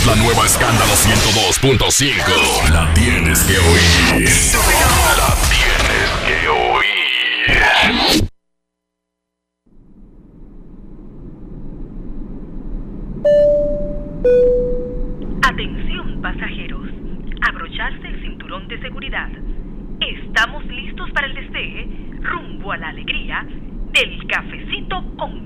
es la nueva Escándalo 102.5. La tienes que oír. La tienes que oír. Atención pasajeros, abrocharse el cinturón de seguridad. Estamos listos para el despegue rumbo a la alegría del cafecito con